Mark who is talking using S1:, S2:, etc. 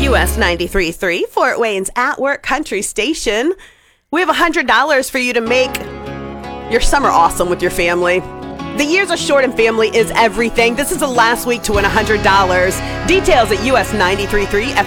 S1: US 93.3, Fort Wayne's At Work Country Station. We have $100 for you to make your summer awesome with your family. The years are short and family is everything. This is the last week to win $100. Details at us933